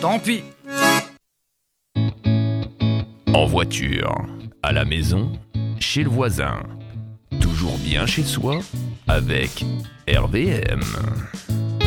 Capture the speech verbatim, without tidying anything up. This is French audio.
tant pis. En voiture, à la maison, chez le voisin. Toujours bien chez soi avec R V M.